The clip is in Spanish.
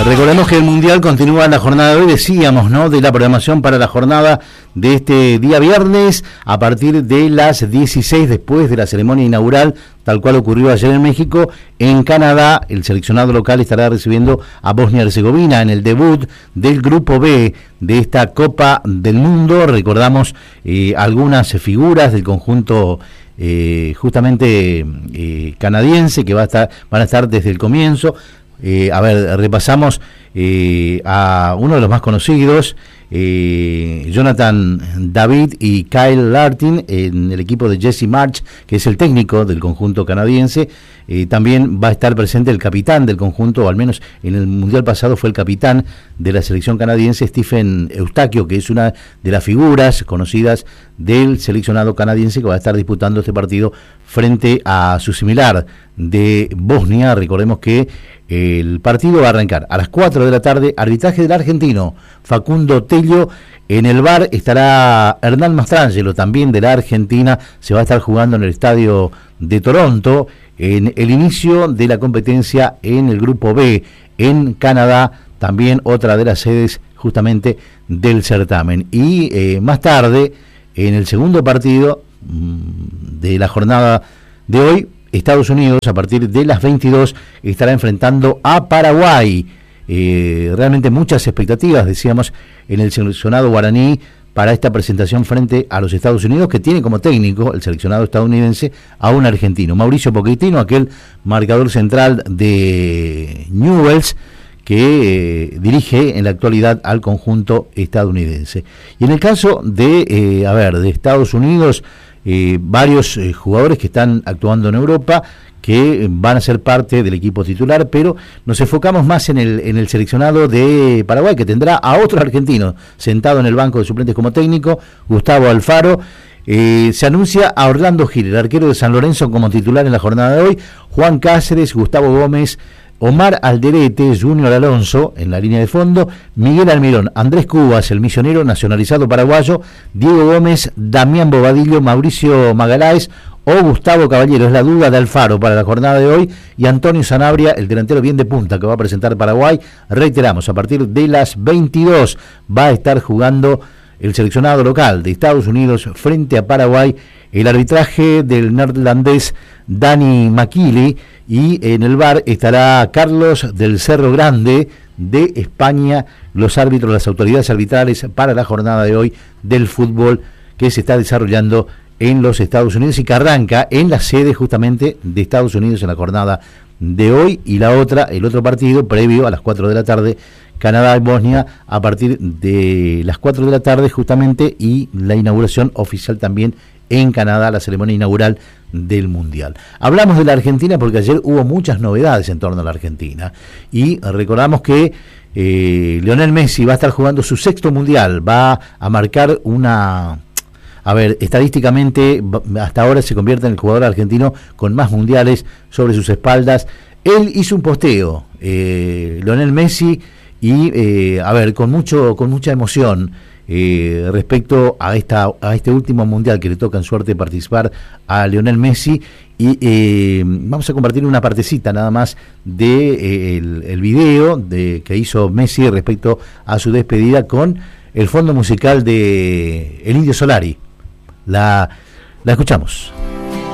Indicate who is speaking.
Speaker 1: Recordemos que el Mundial continúa en la jornada de hoy, decíamos, ¿no?, de la programación para la jornada de este día viernes a partir de las 16, después de la ceremonia inaugural, tal cual ocurrió ayer en México. En Canadá, el seleccionado local estará recibiendo a Bosnia-Herzegovina en el debut del Grupo B de esta Copa del Mundo. Recordamos algunas figuras del conjunto justamente canadiense que van a estar desde el comienzo. Repasamos a uno de los más conocidos, Jonathan David y Kyle Larkin en el equipo de Jesse Marsch, que es el técnico del conjunto canadiense. También va a estar presente el capitán del conjunto, o al menos en el Mundial pasado fue el capitán de la selección canadiense, Stephen Eustaquio, que es una de las figuras conocidas del seleccionado canadiense, que va a estar disputando este partido frente a su similar de Bosnia. Recordemos que el partido va a arrancar a las 4 de la tarde, arbitraje del argentino Facundo Tello. En el VAR estará Hernán Mastrangelo, también de la Argentina. Se va a estar jugando en el estadio de Toronto en el inicio de la competencia en el Grupo B en Canadá, también otra de las sedes justamente del certamen. Y más tarde, en el segundo partido de la jornada de hoy, Estados Unidos, a partir de las 22, estará enfrentando a Paraguay. Realmente muchas expectativas, decíamos, en el seleccionado guaraní para esta presentación frente a los Estados Unidos, que tiene como técnico el seleccionado estadounidense a un argentino, Mauricio Pochettino, aquel marcador central de Newell's, que dirige en la actualidad al conjunto estadounidense. Y en el caso de Estados Unidos, varios jugadores que están actuando en Europa, que van a ser parte del equipo titular, pero nos enfocamos más en el seleccionado de Paraguay, que tendrá a otro argentino sentado en el banco de suplentes como técnico, Gustavo Alfaro. Se anuncia a Orlando Gil, el arquero de San Lorenzo, como titular en la jornada de hoy, Juan Cáceres, Gustavo Gómez, Omar Alderete, Junior Alonso en la línea de fondo, Miguel Almirón, Andrés Cubas, el misionero nacionalizado paraguayo, Diego Gómez, Damián Bobadillo, Mauricio Magaláes o Gustavo Caballero. Es la duda de Alfaro para la jornada de hoy, y Antonio Sanabria, el delantero bien de punta que va a presentar Paraguay. Reiteramos, a partir de las 22 va a estar jugando el seleccionado local de Estados Unidos frente a Paraguay. El arbitraje del neerlandés Dani Makili, y en el VAR estará Carlos del Cerro Grande de España, los árbitros, las autoridades arbitrales para la jornada de hoy del fútbol que se está desarrollando en los Estados Unidos y que arranca en la sede justamente de Estados Unidos en la jornada de hoy. Y el otro partido previo a las 4 de la tarde, Canadá y Bosnia, a partir de las 4 de la tarde justamente, y la inauguración oficial también en Canadá, la ceremonia inaugural del Mundial. Hablamos de la Argentina porque ayer hubo muchas novedades en torno a la Argentina, y recordamos que Lionel Messi va a estar jugando su sexto Mundial, va a marcar estadísticamente hasta ahora se convierte en el jugador argentino con más mundiales sobre sus espaldas. Él hizo un posteo, Lionel Messi, y con mucha emoción respecto a este último mundial que le toca en suerte participar a Lionel Messi. Y vamos a compartir una partecita nada más de el video que hizo Messi respecto a su despedida con el fondo musical de El Indio Solari. La escuchamos.